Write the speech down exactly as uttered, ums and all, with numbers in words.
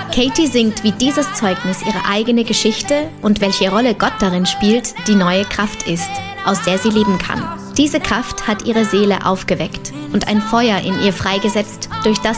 Katie singt, wie dieses Zeugnis ihre eigene Geschichte und welche Rolle Gott darin spielt, die neue Kraft ist, aus der sie leben kann. Diese Kraft hat ihre Seele aufgeweckt und ein Feuer in ihr freigesetzt, durch das